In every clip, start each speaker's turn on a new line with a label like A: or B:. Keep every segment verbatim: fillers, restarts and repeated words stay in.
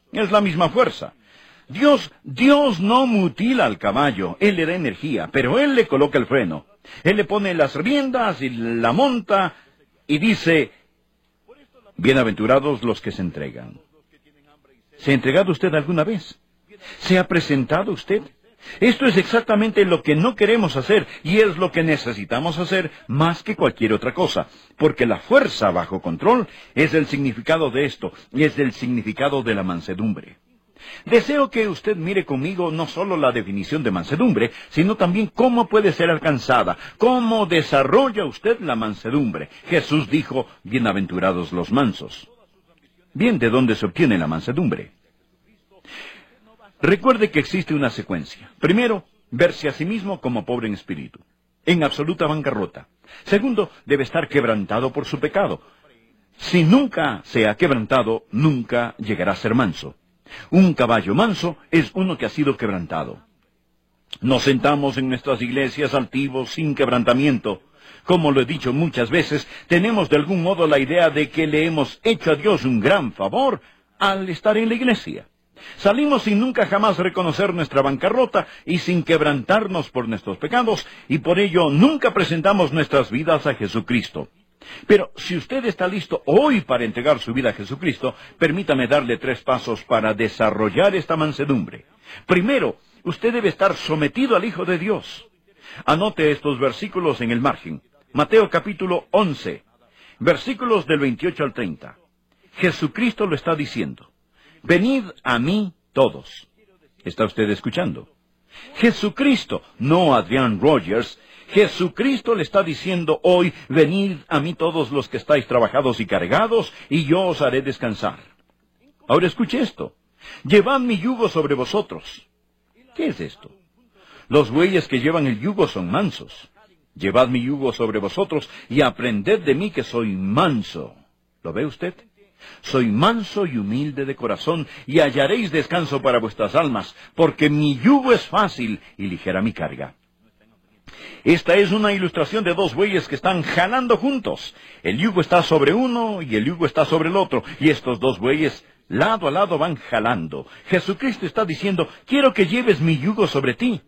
A: Es la misma fuerza. Dios, Dios no mutila al caballo, Él le da energía, pero Él le coloca el freno. Él le pone las riendas y la monta y dice, bienaventurados los que se entregan. ¿Se ha entregado usted alguna vez? ¿Se ha presentado usted? Esto es exactamente lo que no queremos hacer y es lo que necesitamos hacer más que cualquier otra cosa, porque la fuerza bajo control es el significado de esto y es el significado de la mansedumbre. Deseo que usted mire conmigo no solo la definición de mansedumbre, sino también cómo puede ser alcanzada, cómo desarrolla usted la mansedumbre. Jesús dijo, bienaventurados los mansos. Bien, ¿de dónde se obtiene la mansedumbre? Recuerde que existe una secuencia. Primero, verse a sí mismo como pobre en espíritu, en absoluta bancarrota. Segundo, debe estar quebrantado por su pecado. Si nunca se ha quebrantado, nunca llegará a ser manso. Un caballo manso es uno que ha sido quebrantado. Nos sentamos en nuestras iglesias altivos sin quebrantamiento. Como lo he dicho muchas veces, tenemos de algún modo la idea de que le hemos hecho a Dios un gran favor al estar en la iglesia. Salimos sin nunca jamás reconocer nuestra bancarrota y sin quebrantarnos por nuestros pecados, y por ello nunca presentamos nuestras vidas a Jesucristo. Pero si usted está listo hoy para entregar su vida a Jesucristo, permítame darle tres pasos para desarrollar esta mansedumbre. Primero, usted debe estar sometido al Hijo de Dios. Anote estos versículos en el margen. Mateo capítulo once, versículos del veintiocho al treinta. Jesucristo lo está diciendo. Venid a mí todos. ¿Está usted escuchando? Jesucristo, no Adrian Rogers. Jesucristo le está diciendo hoy, venid a mí todos los que estáis trabajados y cargados, y yo os haré descansar. Ahora escuche esto. Llevad mi yugo sobre vosotros. ¿Qué es esto? Los bueyes que llevan el yugo son mansos. Llevad mi yugo sobre vosotros y aprended de mí que soy manso. ¿Lo ve usted? Soy manso y humilde de corazón, y hallaréis descanso para vuestras almas, porque mi yugo es fácil y ligera mi carga. Esta es una ilustración de dos bueyes que están jalando juntos. El yugo está sobre uno y el yugo está sobre el otro, y estos dos bueyes lado a lado van jalando. Jesucristo está diciendo, quiero que lleves mi yugo sobre ti.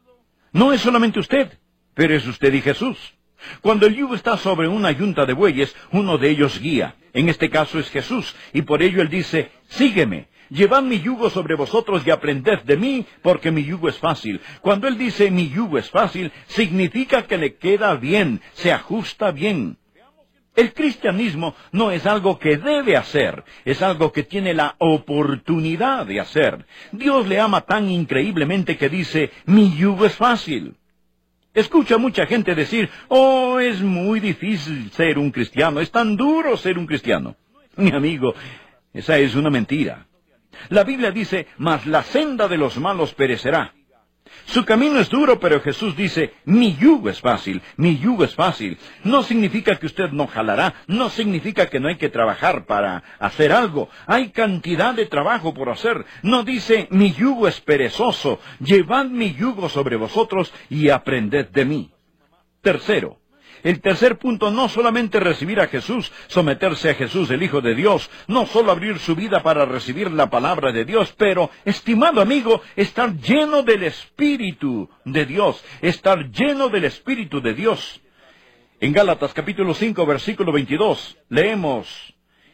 A: No es solamente usted, pero es usted y Jesús. Cuando el yugo está sobre una yunta de bueyes, uno de ellos guía. En este caso es Jesús, y por ello Él dice, sígueme. Llevad mi yugo sobre vosotros y aprended de mí, porque mi yugo es fácil. Cuando Él dice mi yugo es fácil, significa que le queda bien, se ajusta bien. El cristianismo no es algo que debe hacer, es algo que tiene la oportunidad de hacer. Dios le ama tan increíblemente que dice, mi yugo es fácil. Escucha a mucha gente decir, oh, es muy difícil ser un cristiano, es tan duro ser un cristiano. Mi amigo, esa es una mentira. La Biblia dice, mas la senda de los malos perecerá. Su camino es duro, pero Jesús dice, mi yugo es fácil, mi yugo es fácil. No significa que usted no jalará, no significa que no hay que trabajar para hacer algo. Hay cantidad de trabajo por hacer. No dice, mi yugo es perezoso, llevad mi yugo sobre vosotros y aprended de mí. Tercero, el tercer punto, no solamente recibir a Jesús, someterse a Jesús, el Hijo de Dios, no solo abrir su vida para recibir la palabra de Dios, pero, estimado amigo, estar lleno del Espíritu de Dios, estar lleno del Espíritu de Dios. En Gálatas capítulo cinco, versículo veintidós, leemos,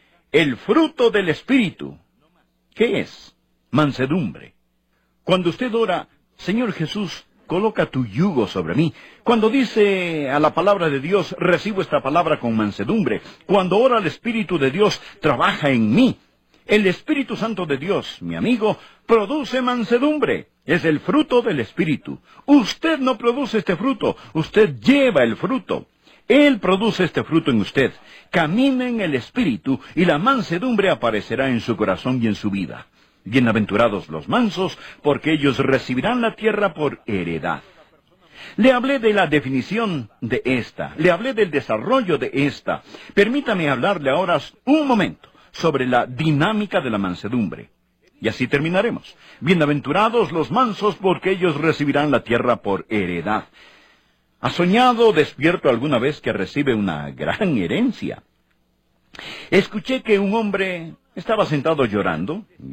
A: el fruto del Espíritu. ¿Qué es? Mansedumbre. Cuando usted ora, Señor Jesús, coloca tu yugo sobre mí. Cuando dice a la palabra de Dios, recibo esta palabra con mansedumbre. Cuando ora al Espíritu de Dios, trabaja en mí. El Espíritu Santo de Dios, mi amigo, produce mansedumbre. Es el fruto del Espíritu. Usted no produce este fruto, usted lleva el fruto. Él produce este fruto en usted. Camina en el Espíritu y la mansedumbre aparecerá en su corazón y en su vida. Bienaventurados los mansos, porque ellos recibirán la tierra por heredad. Le hablé de la definición de esta, le hablé del desarrollo de esta. Permítame hablarle ahora un momento sobre la dinámica de la mansedumbre. Y así terminaremos. Bienaventurados los mansos, porque ellos recibirán la tierra por heredad. ¿Ha soñado despierto alguna vez que recibe una gran herencia? Escuché que un hombre estaba sentado llorando.